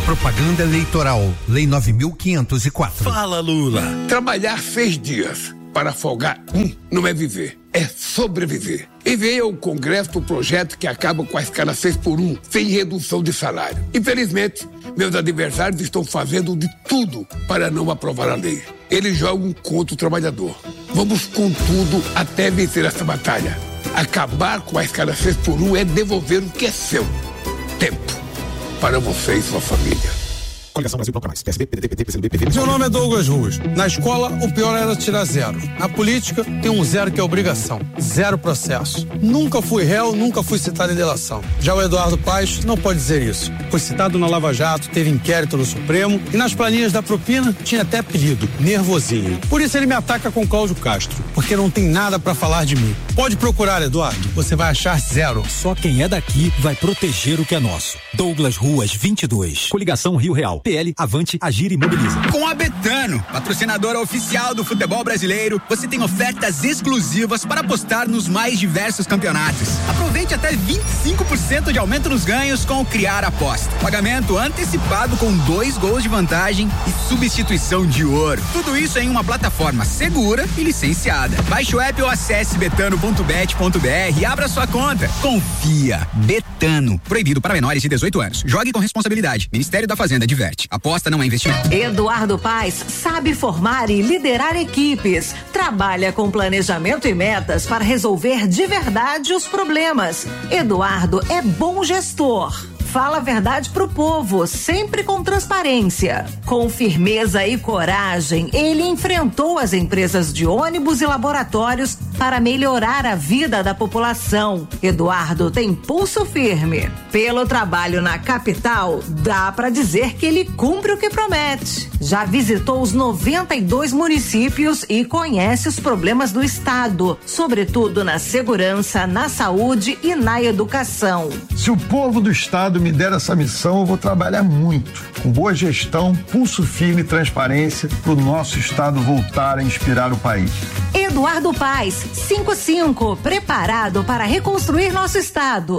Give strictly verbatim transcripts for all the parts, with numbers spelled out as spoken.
Propaganda eleitoral, Lei nove mil quinhentos e quatro. Fala, Lula. Trabalhar seis dias para folgar um não é viver, é sobreviver. Enviei ao Congresso o projeto que acaba com a escala seis por um, sem redução de salário. Infelizmente, meus adversários estão fazendo de tudo para não aprovar a lei. Eles jogam contra o trabalhador. Vamos com tudo até vencer essa batalha. Acabar com a escala seis por um é devolver o que é seu. Tempo para você e sua família. Coligação Brasil Bloco Mais, P S B, P D T, P T, P C D B, P V. Meu nome é Douglas Ruas. Na escola, o pior era tirar zero. Na política, tem um zero que é obrigação. Zero processo. Nunca fui réu, nunca fui citado em delação. Já o Eduardo Paes não pode dizer isso. Foi citado na Lava Jato, teve inquérito no Supremo e nas planilhas da propina tinha até apelido, Nervosinho. Por isso ele me ataca com Cláudio Castro, porque não tem nada pra falar de mim. Pode procurar, Eduardo, você vai achar zero. Só quem é daqui vai proteger o que é nosso. Douglas Ruas, vinte e dois. Coligação Rio Real. P L, Avante, Agir e Mobiliza. Com a Betano, patrocinadora oficial do futebol brasileiro, você tem ofertas exclusivas para apostar nos mais diversos campeonatos. Aproveite até vinte e cinco por cento de aumento nos ganhos com o Criar Aposta. Pagamento antecipado com dois gols de vantagem e substituição de ouro. Tudo isso em uma plataforma segura e licenciada. Baixe o app ou acesse betano ponto bet ponto br e abra sua conta. Confia. Betano. Proibido para menores de dezoito anos. Jogue com responsabilidade. Ministério da Fazenda diverte. Aposta não é investimento. Eduardo Paes sabe formar e liderar equipes. Trabalha com planejamento e metas para resolver de verdade os problemas. Eduardo é bom gestor. Fala a verdade pro povo, sempre com transparência. Com firmeza e coragem, ele enfrentou as empresas de ônibus e laboratórios para melhorar a vida da população. Eduardo tem pulso firme. Pelo trabalho na capital, dá para dizer que ele cumpre o que promete. Já visitou os noventa e dois municípios e conhece os problemas do estado, sobretudo na segurança, na saúde e na educação. Se o povo do estado me der essa missão, eu vou trabalhar muito, com boa gestão, pulso firme e transparência, para o nosso estado voltar a inspirar o país. Eduardo Paes, cinquenta e cinco, preparado para reconstruir nosso estado.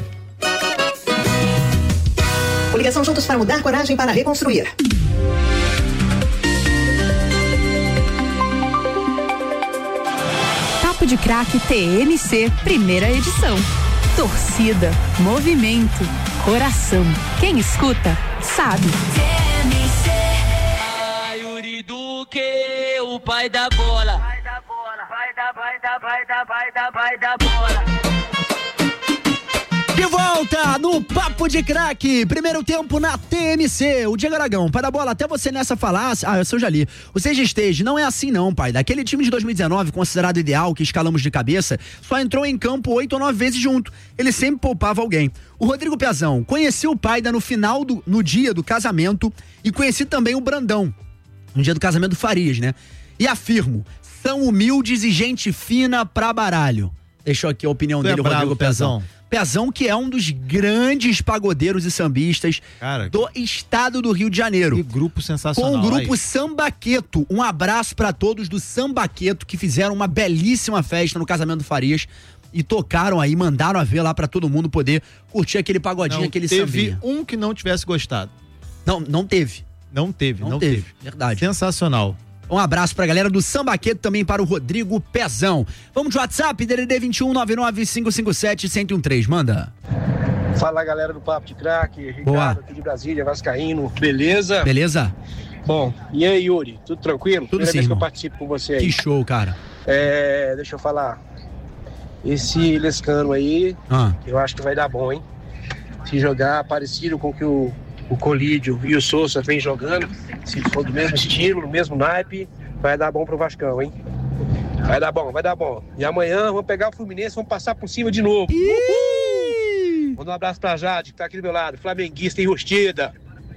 Coligação Juntos para Mudar, coragem para reconstruir. Papo de Craque T M C, primeira edição. Torcida, movimento, coração. Quem escuta, sabe. T M C. Ai, Yuri Duque, o pai da bola. Vai da bola, vai da, vai da, vai da, vai da, vai da bola. De volta no Papo de Craque, primeiro tempo na T M C. O Diego Aragão, para a bola, até você nessa falar, ah, eu já li. O Seja Stage não é assim não, pai. Daquele time de dois mil e dezenove, considerado ideal, que escalamos de cabeça, só entrou em campo oito ou nove vezes junto. Ele sempre poupava alguém. O Rodrigo Pezão, conheci o Paida no final do, no dia do casamento e conheci também o Brandão, no dia do casamento do Farias, né? E afirmo, são humildes e gente fina pra baralho. Deixou aqui a opinião tu dele, é o Rodrigo Pezão. Pezão. Pezão, que é um dos grandes pagodeiros e sambistas, cara, do estado do Rio de Janeiro. Que grupo sensacional. Com o grupo aí. Sambaqueto. Um abraço pra todos do Sambaqueto, que fizeram uma belíssima festa no casamento do Farias e tocaram aí, mandaram a ver lá pra todo mundo poder curtir aquele pagodinho, não, aquele teve sambinha. um que não tivesse gostado. Não, não teve. Não teve, não, não teve. teve. Verdade. Sensacional. Um abraço pra galera do Sambaqueto, também para o Rodrigo Pezão. Vamos de WhatsApp, D D D vinte e um, nove nove cinco cinco sete, um zero um três, manda. Fala, galera do Papo de Craque, Ricardo Boa. Aqui de Brasília, vascaíno, beleza? Beleza? Bom, e aí, Yuri, tudo tranquilo? Tudo Primeira sim, vez que irmão. eu participo com você aí. Que show, cara. É, deixa eu falar, esse Lescano aí, ah. eu acho que vai dar bom, hein? Se jogar parecido com o que o, o Colídio e o Sousa vem jogando, se for do mesmo estilo, do mesmo naipe, vai dar bom pro Vascão, hein? Vai dar bom, vai dar bom. E amanhã vamos pegar o Fluminense, vamos passar por cima de novo. Uhul! Manda um abraço pra Jade, que tá aqui do meu lado, flamenguista enrustida.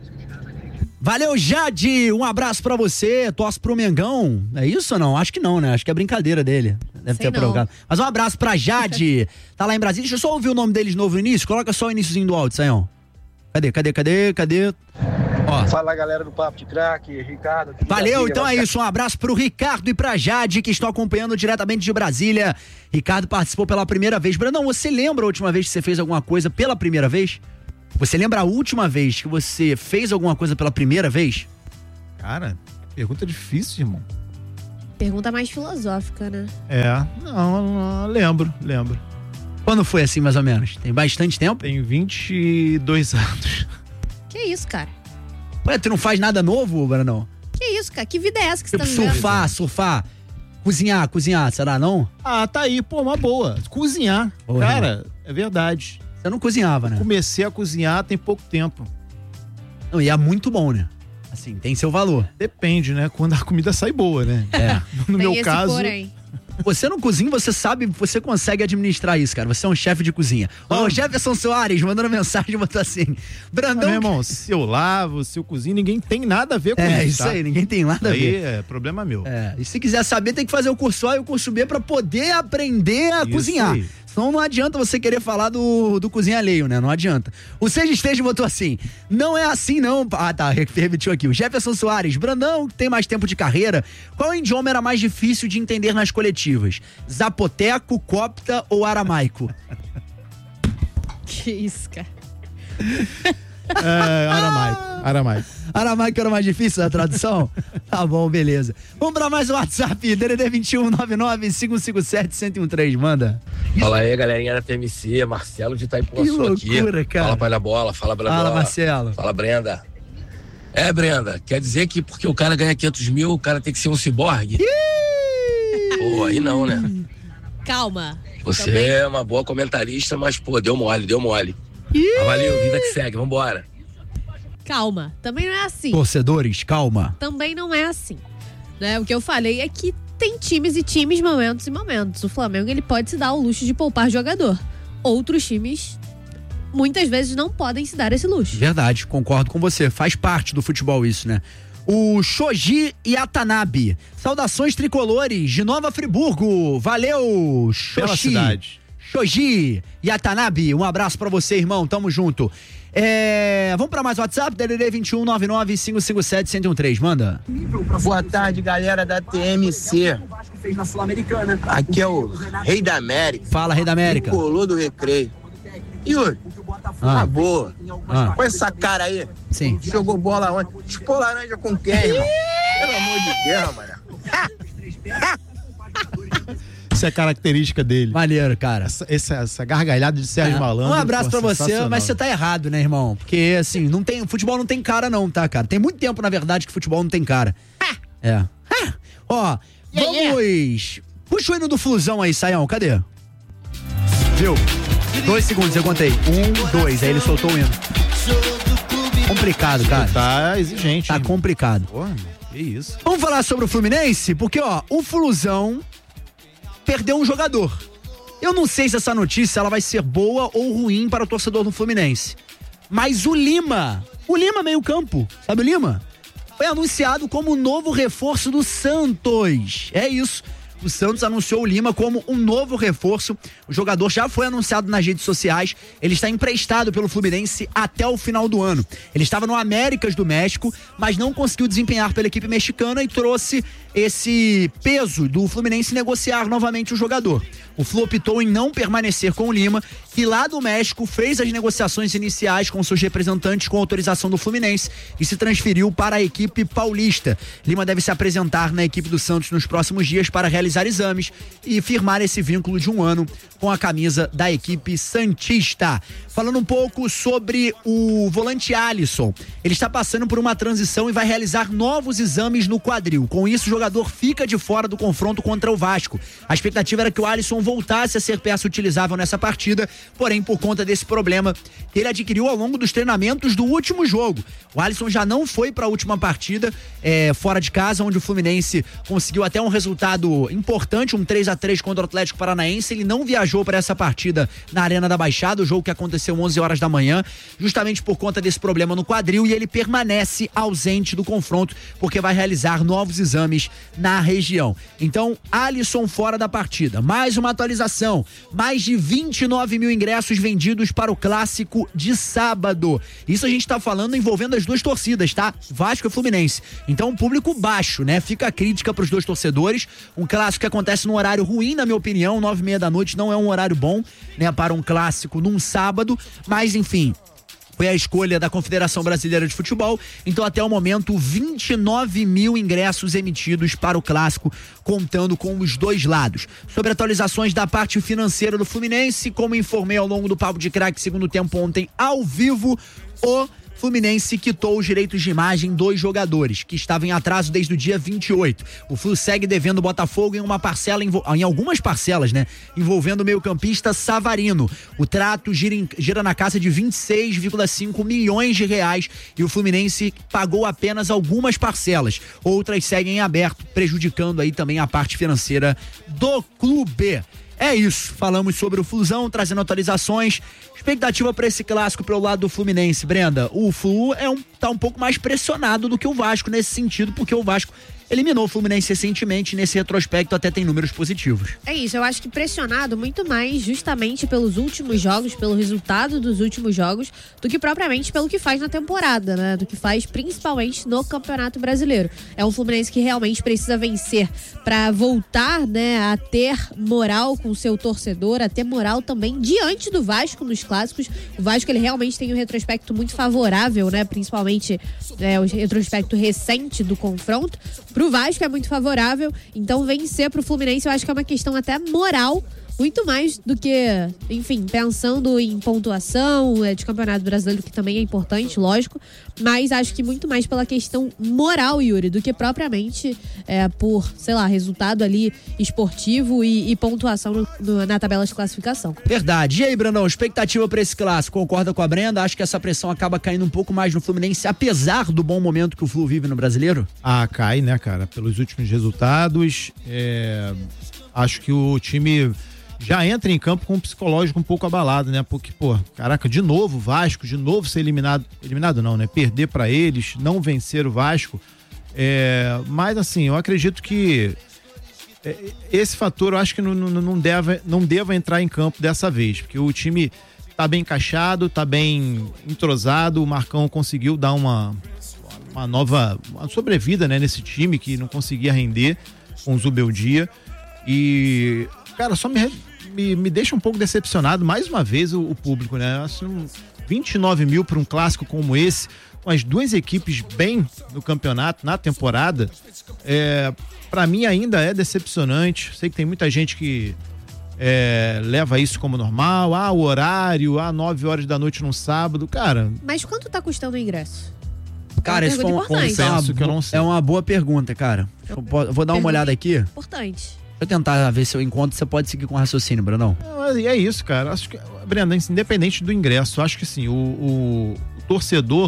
Valeu, Jade! Um abraço pra você. Torce pro Mengão. É isso ou não? Acho que não, né? Acho que é brincadeira dele. Deve Sei ter provocado. Mas um abraço pra Jade. Tá lá em Brasília. Deixa eu só ouvir o nome deles de novo no início. Coloca só o iniciozinho do áudio, Sayão. Cadê, cadê, cadê, cadê? Ó. Fala, galera do Papo de Craque, Ricardo. Aqui de Valeu, Brasília, então é vai... isso. Um abraço pro Ricardo e pra Jade, que estão acompanhando diretamente de Brasília. Ricardo participou pela primeira vez. Brandão, você lembra a última vez que você fez alguma coisa pela primeira vez? Você lembra a última vez que você fez alguma coisa pela primeira vez? Cara, pergunta difícil, irmão. Pergunta mais filosófica, né? É, não, não, lembro, lembro. Quando foi assim, mais ou menos? Tem bastante tempo? Tem vinte e dois anos. Que isso, cara? Ué, tu não faz nada novo, Branão? Que isso, cara? Que vida é essa que você Tipo, tá vivendo? surfar, surfar. Cozinhar, cozinhar, será não? Ah, tá aí, pô, uma boa. Cozinhar. Boa, cara, irmão. é verdade. Você não cozinhava, né? Comecei a cozinhar tem pouco tempo. Não, e é muito bom, né? Assim, tem seu valor. Depende, né? Quando a comida sai boa, né? É. No Tem meu esse caso. porém. Você não cozinha, você sabe, você consegue administrar isso, cara. Você é um chefe de cozinha. Ó, o Jefferson Soares mandando mensagem, botou assim. Brandão. Ah, meu irmão, se eu lavo, se eu cozinho, ninguém tem nada a ver com É, isso. isso tá? aí, ninguém tem nada a Aí ver. é problema meu. É, e se quiser saber, tem que fazer o curso A e o curso B pra poder aprender a Isso cozinhar. aí. Senão não adianta você querer falar do, do cozinha alheio, né? Não adianta. O Seja Esteja botou assim, não é assim não. Ah, tá, repetiu aqui. O Jefferson Soares, Brandão, que tem mais tempo de carreira, qual idioma era mais difícil de entender nas coletivas? Zapoteco, copta ou aramaico? Que isso, cara? É, aramaico, aramaico. Aramaico era mais difícil a tradução? Tá bom, beleza. Vamos pra mais um WhatsApp, D D D vinte e um, nove nove, cinco cinco sete, um zero um três, manda. Fala aí, galerinha da T M C, Marcelo de Itaipuaçu aqui. loucura, cara. Fala, pai da bola, fala, Brenda. Fala, Marcelo. Fala, Brenda. É, Brenda, quer dizer que porque o cara ganha quinhentos mil, o cara tem que ser um ciborgue? Pô, aí não, né? Calma. Você Também. é uma boa comentarista, mas, pô, deu mole, deu mole. Mas valeu, vida que segue, vambora. Calma. Também não é assim. Torcedores, calma. Também não é assim. Né? O que eu falei é que tem times e times, momentos e momentos. O Flamengo, ele pode se dar o luxo de poupar jogador. Outros times, muitas vezes, não podem se dar esse luxo. Verdade, concordo com você. Faz parte do futebol isso, né? O Shoji Yatanabe. Saudações tricolores de Nova Friburgo. Valeu, Bela Shoji. cidade. Shoji Yatanabe. Um abraço pra você, irmão. Tamo junto. É... Vamos pra mais WhatsApp? D D D vinte e um, nove nove, cinco cinco sete, um zero um três. Manda. Boa tarde, galera da T M C. Aqui é o Rei da América. Fala, Rei da América. Colô do Recreio. Yuri, Ah. tá boa. Ah. Com essa cara aí. Sim. Jogou bola onde? Chupou laranja com quem, irmão? Pelo amor de Deus, mano. Isso é característica dele. Maneiro, cara. Essa, essa, essa gargalhada de Sérgio É. Malandro. Um abraço pô, pra você, sensacional. mas você tá errado, né, irmão? Porque, assim, não tem, futebol não tem cara não, tá, cara? Tem muito tempo, na verdade, que futebol não tem cara. É. Ó, vamos... Puxa o hino do Flusão aí, Saião, cadê? Viu? Dois segundos, eu contei. Um, dois, aí ele soltou o hino. Complicado, cara. Tá exigente. Tá hein? complicado. Porra, que isso. Vamos falar sobre o Fluminense? Porque, ó, o Flusão perdeu um jogador. Eu não sei se essa notícia ela vai ser boa ou ruim para o torcedor do Fluminense. Mas o Lima, o Lima meio campo, sabe o Lima? Foi anunciado como o novo reforço do Santos. É isso. O Santos anunciou o Lima como um novo reforço. O jogador já foi anunciado nas redes sociais. Ele está emprestado pelo Fluminense até o final do ano. Ele estava no Américas do México, mas não conseguiu desempenhar pela equipe mexicana e trouxe esse peso do Fluminense negociar novamente o jogador. O Flu optou em não permanecer com o Lima, que lá do México fez as negociações iniciais com seus representantes com autorização do Fluminense e se transferiu para a equipe paulista. Lima deve se apresentar na equipe do Santos nos próximos dias para realizar exames e firmar esse vínculo de um ano com a camisa da equipe santista. Falando um pouco sobre o volante Alisson, ele está passando por uma transição e vai realizar novos exames no quadril. Com isso, o jogador fica de fora do confronto contra o Vasco. A expectativa era que o Alisson voltasse a ser peça utilizável nessa partida, porém, por conta desse problema que ele adquiriu ao longo dos treinamentos do último jogo. O Alisson já não foi para a última partida é, fora de casa, onde o Fluminense conseguiu até um resultado importante, um três a três contra o Atlético Paranaense. Ele não viajou para essa partida na Arena da Baixada, o jogo que aconteceu onze horas da manhã, justamente por conta desse problema no quadril, e ele permanece ausente do confronto, porque vai realizar novos exames na região. Então, Alisson fora da partida. Mais uma atualização, mais de vinte e nove mil ingressos vendidos para o clássico de sábado. Isso a gente tá falando envolvendo as duas torcidas, tá? Vasco e Fluminense. Então, um público baixo, né? Fica a crítica pros dois torcedores. Um clássico que acontece num horário ruim, na minha opinião, nove e meia da noite não é um horário bom, né? Para um clássico num sábado, mas enfim... Foi a escolha da Confederação Brasileira de Futebol. Então, até o momento, vinte e nove mil ingressos emitidos para o clássico, contando com os dois lados. Sobre atualizações da parte financeira do Fluminense, como informei ao longo do Papo de Craque, segundo tempo ontem, ao vivo, o Fluminense quitou os direitos de imagem dos jogadores, que estavam em atraso desde o dia vinte e oito. O Flu segue devendo o Botafogo em uma parcela, em algumas parcelas, né? Envolvendo o meio-campista Savarino. O trato gira, em, gira na casa de vinte e seis vírgula cinco milhões de reais e o Fluminense pagou apenas algumas parcelas. Outras seguem em aberto, prejudicando aí também a parte financeira do clube. É isso, falamos sobre o Flusão, trazendo atualizações. Expectativa para esse clássico pelo lado do Fluminense, Brenda. O Flu é um, tá um pouco mais pressionado do que o Vasco nesse sentido, porque o Vasco eliminou o Fluminense recentemente, nesse retrospecto até tem números positivos. É isso, eu acho que pressionado muito mais justamente pelos últimos jogos, pelo resultado dos últimos jogos, do que propriamente pelo que faz na temporada, né? Do que faz principalmente no Campeonato Brasileiro. É um Fluminense que realmente precisa vencer para voltar, né, a ter moral com o seu torcedor, a ter moral também diante do Vasco nos clássicos. O Vasco, ele realmente tem um retrospecto muito favorável, né? Principalmente é, o retrospecto recente do confronto. Pro Vasco é muito favorável, então vencer pro Fluminense eu acho que é uma questão até moral, muito mais do que, enfim, pensando em pontuação é, de Campeonato Brasileiro, que também é importante, lógico, mas acho que muito mais pela questão moral, Yuri, do que propriamente é, por, sei lá, resultado ali esportivo e, e pontuação no, no, na tabela de classificação. Verdade. E aí, Brandão, expectativa para esse clássico? Concorda com a Brenda? Acho que essa pressão acaba caindo um pouco mais no Fluminense, apesar do bom momento que o Flu vive no Brasileiro? Ah, cai, né, cara? Pelos últimos resultados, é... acho que o time já entra em campo com um psicológico um pouco abalado, né? Porque, pô, caraca, de novo Vasco, de novo ser eliminado, eliminado não, né? Perder pra eles, não vencer o Vasco. É, mas, assim, eu acredito que é, esse fator eu acho que não, não, não, deve, não deva entrar em campo dessa vez, porque o time tá bem encaixado, tá bem entrosado, o Marcão conseguiu dar uma, uma nova uma sobrevida, né, nesse time que não conseguia render com o Zubeldia. E, cara, só me, me, me deixa um pouco decepcionado, mais uma vez, o, o público, né? Assim, vinte e nove mil para um clássico como esse, com as duas equipes bem no campeonato, na temporada, é, para mim ainda é decepcionante. Sei que tem muita gente que é, leva isso como normal, ah, o horário, ah, nove horas da noite num sábado, cara. Mas quanto tá custando o ingresso? Cara, esse é um consenso que eu não sei. É uma boa pergunta, cara. Eu vou dar uma olhada aqui. Importante. Deixa eu tentar ver se eu encontro, você pode seguir com o raciocínio, Brunão. E é isso, cara. Acho que, Brenda, independente do ingresso, acho que sim, o, o, o torcedor,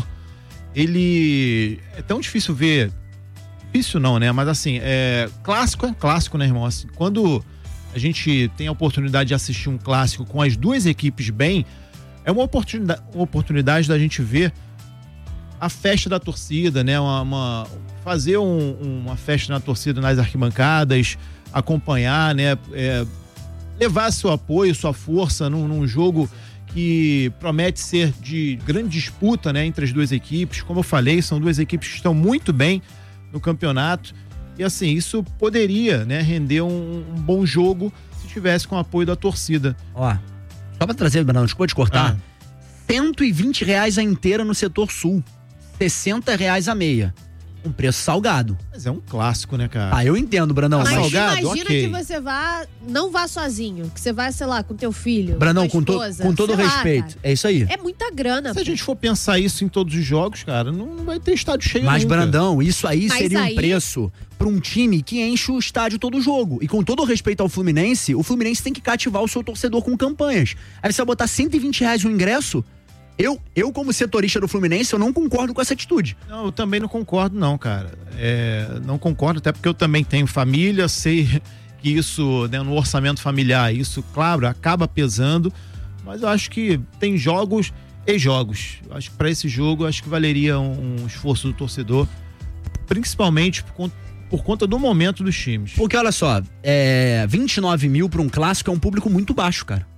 ele é tão difícil ver, difícil não, né? Mas assim, é, clássico é clássico, né, irmão? Assim, quando a gente tem a oportunidade de assistir um clássico com as duas equipes bem, é uma oportunidade, uma oportunidade da gente ver a festa da torcida, né? Uma, uma, fazer um, uma festa na torcida nas arquibancadas, acompanhar, né? É, levar seu apoio, sua força num, num jogo que promete ser de grande disputa, né? Entre as duas equipes. Como eu falei, são duas equipes que estão muito bem no campeonato. E assim, isso poderia, né, render um, um bom jogo se tivesse com o apoio da torcida. Ó, só pra trazer, Bruno, desculpa te cortar. Ah. cento e vinte reais a inteira no setor sul. sessenta reais a meia. Um preço salgado. Mas é um clássico, né, cara? Ah, eu entendo, Brandão. Mas salgado, imagina okay. que você vá, não vá sozinho, que você vai, sei lá, com teu filho, Brandão, com, com, to, com todo respeito, lá, é isso aí. É muita grana. Se pô. a gente for pensar isso em todos os jogos, cara, não, não vai ter estádio cheio. Mas, nunca. Brandão, isso aí Mas seria aí... um preço para um time que enche o estádio todo jogo. E com todo respeito ao Fluminense, o Fluminense tem que cativar o seu torcedor com campanhas. Aí você vai botar cento e vinte reais no ingresso? Eu, eu, como setorista do Fluminense, eu não concordo com essa atitude. Não, eu também não concordo, não, cara. É, não concordo, até porque eu também tenho família, sei que isso, né, no orçamento familiar, isso, claro, acaba pesando, mas eu acho que tem jogos e jogos. Eu acho que para esse jogo, eu acho que valeria um, um esforço do torcedor, principalmente por conta, por conta do momento dos times. Porque, olha só, é, vinte e nove mil para um clássico é um público muito baixo, cara.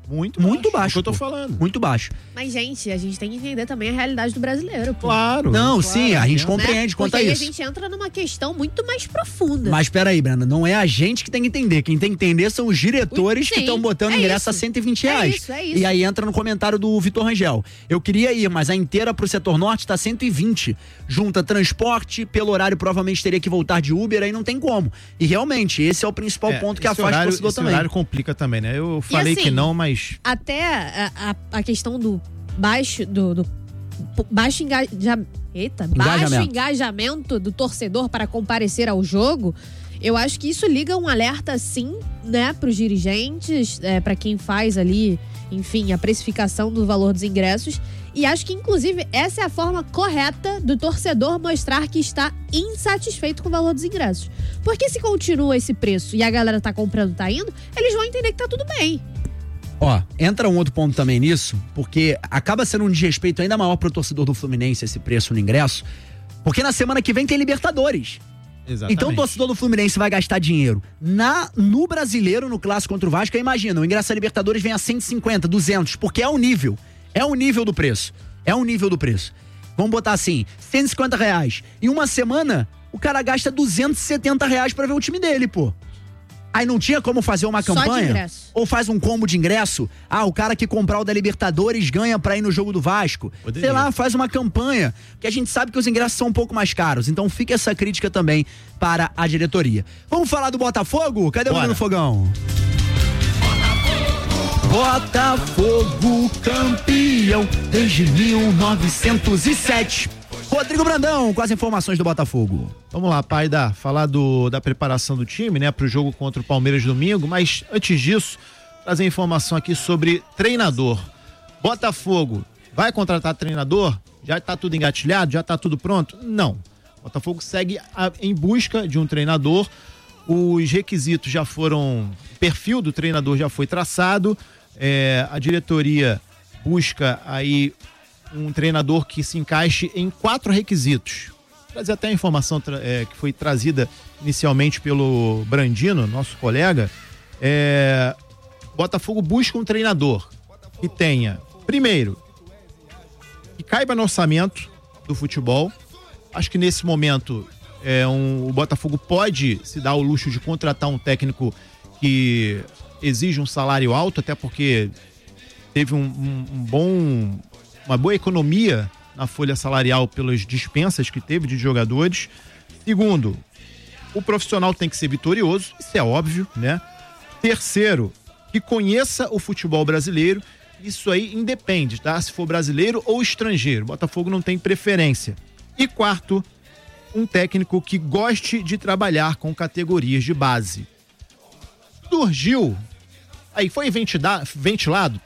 Muito, muito baixo. baixo. É o que eu tô pô. falando. Muito baixo. Mas, gente, a gente tem que entender também a realidade do brasileiro. Pô. Claro. Não, claro, sim, a gente né? compreende quanto Porque a aí isso. a gente entra numa questão muito mais profunda. Mas peraí, Brenda, não é a gente que tem que entender. Quem tem que entender são os diretores Sim, que estão botando é ingresso isso. a cento e vinte reais. É isso, é isso. E aí entra no comentário do Vitor Rangel. Eu queria ir, mas a inteira pro setor norte tá cento e vinte. Junta transporte, pelo horário provavelmente teria que voltar de Uber, aí não tem como. E realmente, esse é o principal É, ponto que esse afasta o horário, torcedor esse também. horário complica também, né? Eu falei assim, que não, mas... Até a, a, a questão do baixo, do, do baixo engajamento, eita, baixo Engajamento. engajamento do torcedor para comparecer ao jogo, eu acho que isso liga um alerta, sim, né, para os dirigentes, é, para quem faz ali, enfim, a precificação do valor dos ingressos. E acho que, inclusive, essa é a forma correta do torcedor mostrar que está insatisfeito com o valor dos ingressos. Porque se continua esse preço e a galera tá comprando, tá indo, eles vão entender que tá tudo bem. Ó, entra um outro ponto também nisso, porque acaba sendo um desrespeito ainda maior pro torcedor do Fluminense esse preço no ingresso, porque na semana que vem tem Libertadores. Exatamente. Então o torcedor do Fluminense vai gastar dinheiro na, no Brasileiro, no Clássico contra o Vasco. Imagina, o ingresso da Libertadores vem a cento e cinquenta, duzentos, porque é o nível. É o nível do preço. É o nível do preço. Vamos botar assim, cento e cinquenta reais. Em uma semana, o cara gasta duzentos e setenta reais pra ver o time dele, pô. Aí não tinha como fazer uma Só de campanha? ingresso. Ou faz um combo de ingresso? Ah, o cara que comprar o da Libertadores ganha pra ir no jogo do Vasco. Poderia. Sei lá, faz uma campanha. Porque a gente sabe que os ingressos são um pouco mais caros. Então fica essa crítica também para a diretoria. Vamos falar do Botafogo? Cadê o Bora. menino Fogão? Botafogo campeão desde mil novecentos e sete. Rodrigo Brandão com as informações do Botafogo. Vamos lá, Paida, falar do, da preparação do time, né, pro jogo contra o Palmeiras domingo, mas antes disso, trazer informação aqui sobre treinador. Botafogo vai contratar treinador? Já tá tudo engatilhado? Já tá tudo pronto? Não. Botafogo segue a, em busca de um treinador. Os requisitos já foram, o perfil do treinador já foi traçado, é, a diretoria busca aí um treinador que se encaixe em quatro requisitos. Vou trazer até a informação é, que foi trazida inicialmente pelo Brandino, nosso colega. É, Botafogo busca um treinador que tenha, primeiro, que caiba no orçamento do futebol. Acho que nesse momento é um, o Botafogo pode se dar o luxo de contratar um técnico que exige um salário alto, até porque teve um, um, um bom... uma boa economia na folha salarial pelas dispensas que teve de jogadores. Segundo, o profissional tem que ser vitorioso, isso é óbvio, né? Terceiro, que conheça o futebol brasileiro, isso aí independe, tá? Se for brasileiro ou estrangeiro, Botafogo não tem preferência. E quarto, um técnico que goste de trabalhar com categorias de base. Surgiu, aí foi ventida, ventilado,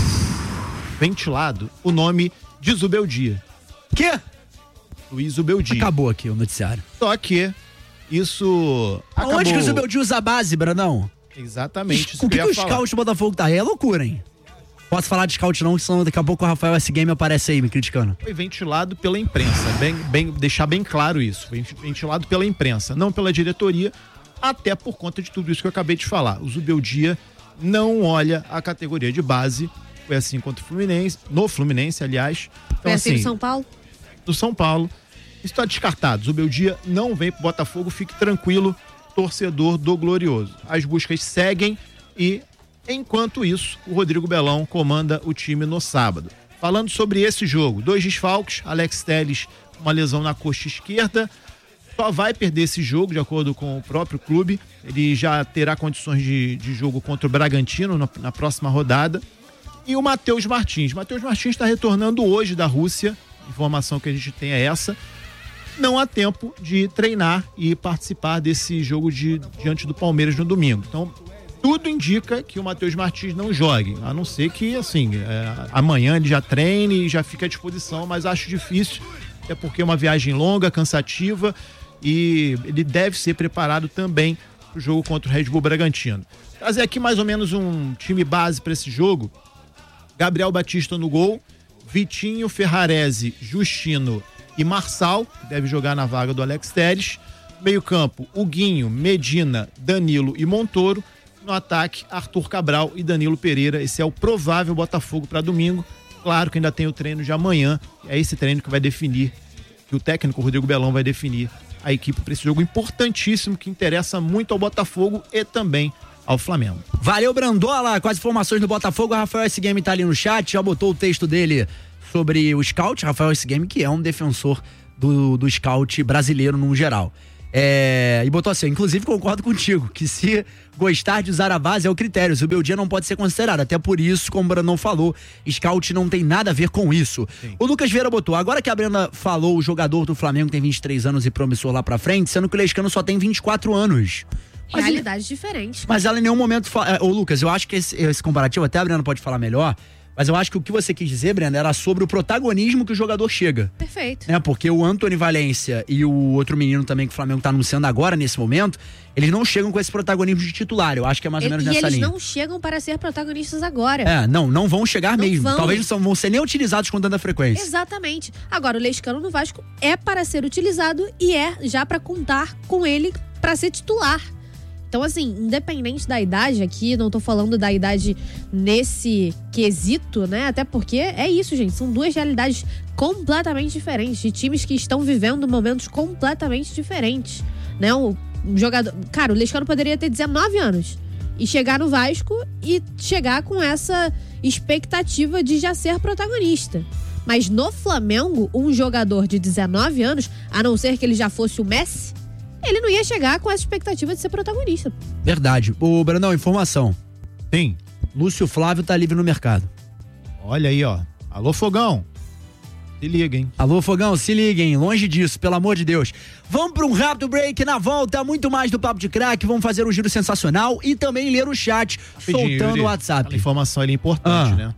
ventilado o nome de Zubeldia. Quê? Luiz Zubeldia. Acabou aqui o noticiário. Só que isso acabou... Onde que o Zubeldia usa a base, Brandão? Exatamente. Com o que, que o scout do Botafogo tá? É loucura, hein? Posso falar de scout não, senão daqui a pouco o Rafael S. Game aparece aí me criticando. Foi ventilado pela imprensa, bem, bem, deixar bem claro isso. Foi ventilado pela imprensa, não pela diretoria, até por conta de tudo isso que eu acabei de falar. O Zubeldia não olha a categoria de base, foi assim contra o Fluminense, no Fluminense, aliás. Então, Foi assim assim, no São Paulo? do São Paulo. Isso está descartado. Zubeldia não vem pro Botafogo, fique tranquilo, torcedor do Glorioso. As buscas seguem e, enquanto isso, o Rodrigo Belão comanda o time no sábado. Falando sobre esse jogo, dois desfalques, Alex Telles, uma lesão na coxa esquerda, só vai perder esse jogo, de acordo com o próprio clube. Ele já terá condições de, de jogo contra o Bragantino na, na próxima rodada. E o Matheus Martins. Matheus Martins está retornando hoje da Rússia. Informação que a gente tem é essa. Não há tempo de treinar e participar desse jogo de, diante do Palmeiras no domingo. Então, tudo indica que o Matheus Martins não jogue. A não ser que, assim, é, amanhã ele já treine e já fique à disposição, mas acho difícil. Até porque é uma viagem longa, cansativa, e ele deve ser preparado também para o jogo contra o Red Bull Bragantino. Trazer aqui mais ou menos um time base para esse jogo. Gabriel Batista no gol, Vitinho, Ferrarese, Justino e Marçal, que deve jogar na vaga do Alex Telles. Meio campo, Huguinho, Medina, Danilo e Montoro. No ataque, Arthur Cabral e Danilo Pereira. Esse é o provável Botafogo para domingo. Claro que ainda tem o treino de amanhã. É esse treino que vai definir, que o técnico Rodrigo Belão vai definir a equipe para esse jogo importantíssimo que interessa muito ao Botafogo e também ao Flamengo. Valeu, Brandola, com as informações do Botafogo. O Rafael S. Game tá ali no chat, já botou o texto dele sobre o scout. Rafael S. Game, que é um defensor do, do scout brasileiro no geral. É, e botou assim, inclusive concordo contigo, que se gostar de usar a base é o critério, o Beldia não pode ser considerado, até por isso, como o Brandão falou, scout não tem nada a ver com isso. Sim. O Lucas Vieira botou, agora que a Brenda falou, o jogador do Flamengo tem vinte e três anos e promissor lá pra frente, sendo que o Lescano só tem vinte e quatro anos. Mas realidades ele... diferentes. Mas ela em nenhum momento fala... Ô Lucas, eu acho que esse, esse comparativo, até a Brenda pode falar melhor, mas eu acho que o que você quis dizer, Brenda, era sobre o protagonismo que o jogador chega. Perfeito. Né? Porque o Antony Valência e o outro menino também que o Flamengo tá anunciando agora, nesse momento, eles não chegam com esse protagonismo de titular. Eu acho que é mais ou menos e nessa eles linha. não chegam para ser protagonistas agora. É, não, não vão chegar não mesmo. Vão. Talvez não vão ser nem utilizados com tanta frequência. Exatamente. Agora, o Lescano no Vasco é para ser utilizado e é já para contar com ele para ser titular. Então, assim, independente da idade aqui, não tô falando da idade nesse quesito, né? Até porque é isso, gente. São duas realidades completamente diferentes, de times que estão vivendo momentos completamente diferentes, né? O jogador... Cara, o Lescano poderia ter dezenove anos e chegar no Vasco e chegar com essa expectativa de já ser protagonista. Mas no Flamengo, um jogador de dezenove anos, a não ser que ele já fosse o Messi, ele não ia chegar com essa expectativa de ser protagonista. Verdade. Ô, Brandão, informação. Tem. Lúcio Flávio tá livre no mercado. Olha aí, ó. Alô, Fogão. Se liga, hein? Alô, Fogão, se liguem. Longe disso, pelo amor de Deus. Vamos para um rápido break. Na volta, muito mais do Papo de Crack. Vamos fazer um giro sensacional e também ler o chat, Rapidinho, soltando Yuri, o WhatsApp. A informação ali é importante, ah. né?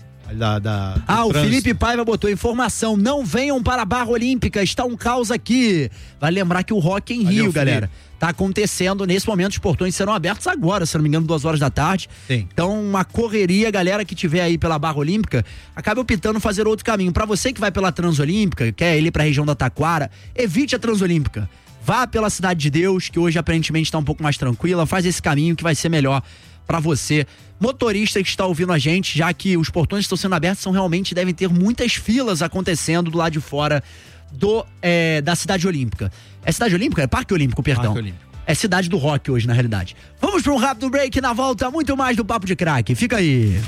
Da, da, ah, o trânsito. Felipe Paiva botou informação, não venham para a Barra Olímpica, está um caos aqui. Vai lembrar que o Rock em Valeu, Rio, galera, Felipe. Tá acontecendo nesse momento, os portões serão abertos agora, se não me engano, duas horas da tarde. Sim. Então, uma correria, galera que tiver aí pela Barra Olímpica, acaba optando fazer outro caminho. Para você que vai pela Transolímpica, quer ir para a região da Taquara, evite a Transolímpica. Vá pela Cidade de Deus, que hoje aparentemente está um pouco mais tranquila, faz esse caminho que vai ser melhor para você, motorista que está ouvindo a gente, já que os portões estão sendo abertos, são realmente, devem ter muitas filas acontecendo do lado de fora do, é, da Cidade Olímpica. É Cidade Olímpica? É Parque Olímpico, perdão. Parque Olímpico. É Cidade do Rock hoje, na realidade. Vamos para um rápido break, na volta, muito mais do Papo de Crack. Fica aí.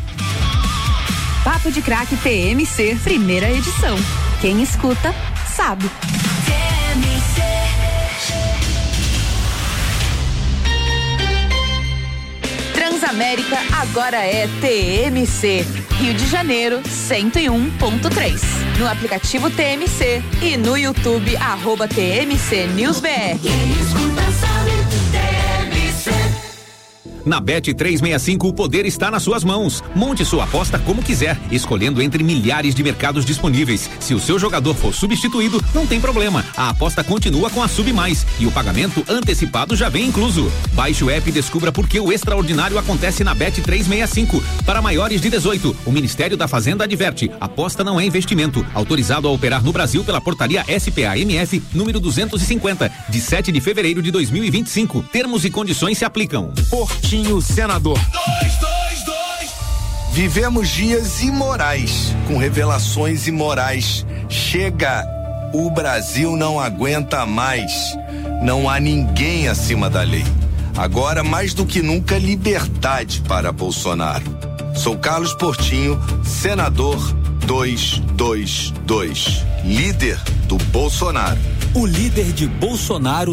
Papo de Crack T M C, primeira edição. Quem escuta, sabe. T M C. Transamérica agora é T M C. Rio de Janeiro, cento e um ponto três. No aplicativo T M C e no YouTube, arroba T M C News B R. Quem escuta sabe, T M C. Na Bet trezentos e sessenta e cinco, o poder está nas suas mãos. Monte sua aposta como quiser, escolhendo entre milhares de mercados disponíveis. Se o seu jogador for substituído, não tem problema. A aposta continua com a Sub Mais e o pagamento antecipado já vem incluso. Baixe o app e descubra por que o extraordinário acontece na Bet trezentos e sessenta e cinco. Para maiores de dezoito, o Ministério da Fazenda adverte: aposta não é investimento. Autorizado a operar no Brasil pela portaria S P A M F número duzentos e cinquenta, de sete de fevereiro de dois mil e vinte e cinco. Termos e condições se aplicam. Portinho Senador. Dois, dois, dois. Vivemos dias imorais, com revelações imorais. Chega, o Brasil não aguenta mais. Não há ninguém acima da lei. Agora, mais do que nunca, liberdade para Bolsonaro. Sou Carlos Portinho, senador duzentos e vinte e dois, líder do Bolsonaro. O líder de Bolsonaro